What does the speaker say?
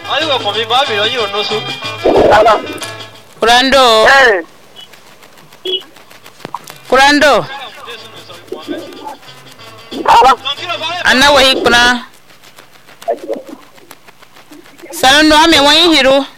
Ayo ko mi ba mi lo yo no so. Kurando. Kurando. Anna wahi kuna. Salon no ame wani hiro.